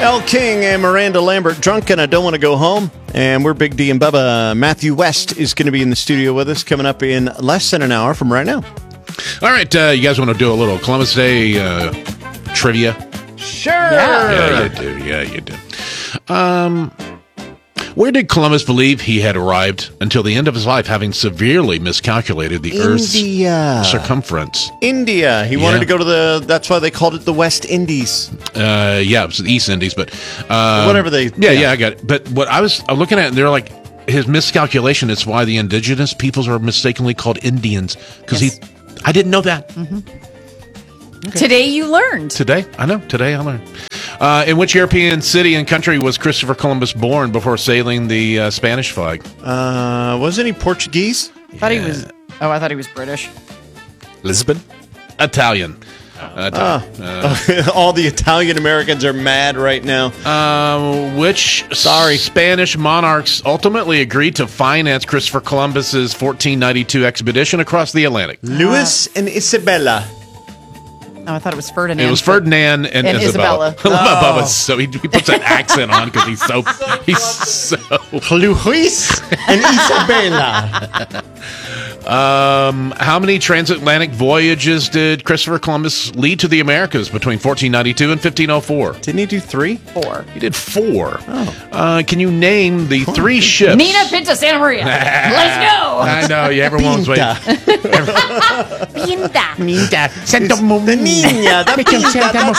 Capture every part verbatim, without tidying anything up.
Elle King and Miranda Lambert, Drunk and I Don't Want to Go Home. And we're Big D and Bubba. Matthew West is going to be in the studio with us coming up in less than an hour from right now. All right, uh, you guys want to do a little Columbus Day uh, trivia? Sure. Yeah, you do. Yeah, you do. Um, where did Columbus believe he had arrived until the end of his life, having severely miscalculated the India. Earth's circumference? India. He Yeah. wanted to go to the, that's why they called it the West Indies. Uh, yeah, it was the East Indies, but uh, Whatever they- Yeah, yeah, yeah. I got it. But what I was I'm looking at, and they're like his miscalculation. It's why the indigenous peoples are mistakenly called Indians because Yes. he. I didn't know that. Today you learned. Today, I know. Today I learned. Uh, in which European city and country was Christopher Columbus born before sailing the uh, Spanish flag? Uh, wasn't he Portuguese? I thought he was. Oh, I thought he was British. Lisbon? Italian. Uh, Ah. uh, All the Italian Americans are mad right now. uh, which Sorry. Spanish monarchs ultimately agreed to finance Christopher Columbus's fourteen ninety-two expedition across the Atlantic? Louis and Isabella. Oh, I thought it was Ferdinand. It was Ferdinand and, And Isabella. Isabella. I love Oh. Bubba, so he, he puts an accent on because he's so he's so. Louis and Isabella. Um, how many transatlantic voyages did Christopher Columbus lead to the Americas between fourteen ninety-two and fifteen oh four? Didn't he do three? four. He did four. Oh. Uh, can you name the three ships? Nina Pinta Santa Maria. Let's go. I know, yeah, everyone's waiting. Pinta. Pinta. Santa The Niña, the Pinta, the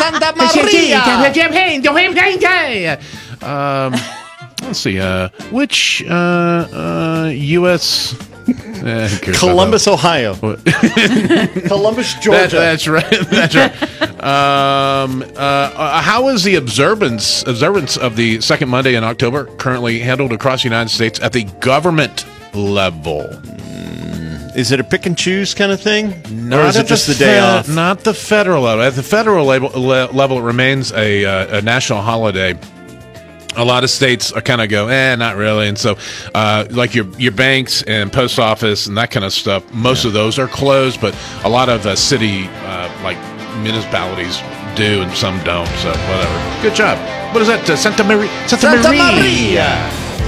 Santa Maria. Um, let's see. Uh, which uh, uh, U S Eh, who cares about Columbus, Ohio. that? Columbus, That- Georgia. that's right. That's right. Um, uh, uh, how is the observance observance of the second Monday in October currently handled across the United States at the government level? Is it a pick and choose kind of thing? Not or is at it just the day fe- off? Not the federal level. At the federal level, le- level it remains a, uh, a national holiday. A lot of states are kind of go, eh, not really. And so, uh, like your your banks and post office and that kind of stuff, most of those are closed, but a lot of uh, city, uh, like municipalities do and some don't. So, whatever. Good job. What is that? Uh, Santa Maria? Santa, Santa Maria. Maria.